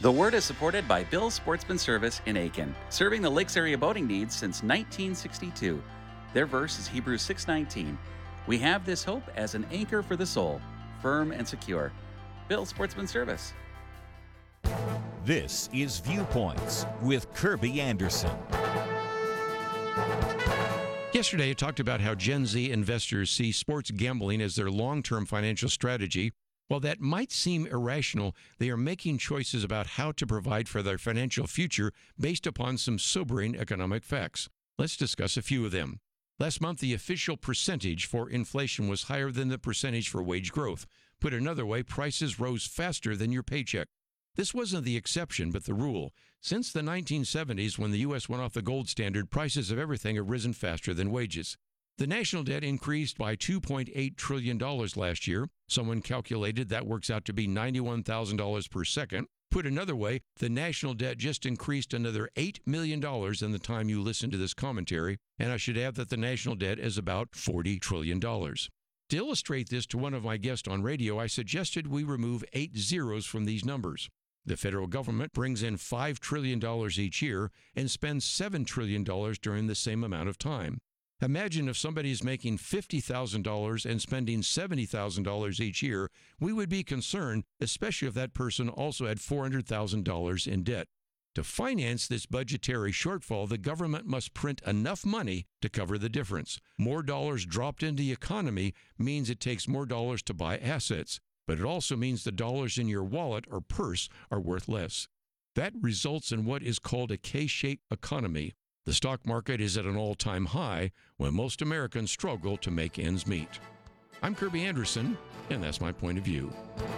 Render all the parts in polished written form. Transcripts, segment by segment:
The Word is supported by Bill's Sportsman Service in Aiken, serving the Lakes area boating needs since 1962. Their verse is Hebrews 6:19. We have this hope as an anchor for the soul, firm and secure. Bill's Sportsman Service. This is Viewpoints with Kirby Anderson. Yesterday, I talked about how Gen Z investors see sports gambling as their long-term financial strategy. While that might seem irrational, they are making choices about how to provide for their financial future based upon some sobering economic facts. Let's discuss a few of them. Last month, the official percentage for inflation was higher than the percentage for wage growth. Put another way, prices rose faster than your paycheck. This wasn't the exception, but the rule. Since the 1970s, when the U.S. went off the gold standard, prices of everything have risen faster than wages. The national debt increased by $2.8 trillion last year. Someone calculated that works out to be $91,000 per second. Put another way, the national debt just increased another $8 million in the time you listen to this commentary, and I should add that the national debt is about $40 trillion. To illustrate this to one of my guests on radio, I suggested we remove 8 zeros from these numbers. The federal government brings in $5 trillion each year and spends $7 trillion during the same amount of time. Imagine if somebody is making $50,000 and spending $70,000 each year, we would be concerned, especially if that person also had $400,000 in debt. To finance this budgetary shortfall, the government must print enough money to cover the difference. More dollars dropped into the economy means it takes more dollars to buy assets, but it also means the dollars in your wallet or purse are worth less. That results in what is called a K-shaped economy. The stock market is at an all-time high when most Americans struggle to make ends meet. I'm Kirby Anderson, and that's my point of view.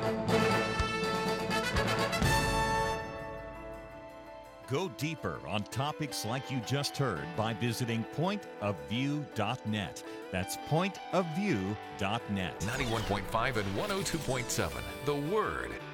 Go deeper on topics like you just heard by visiting pointofview.net. That's pointofview.net. 91.5 and 102.7, The Word.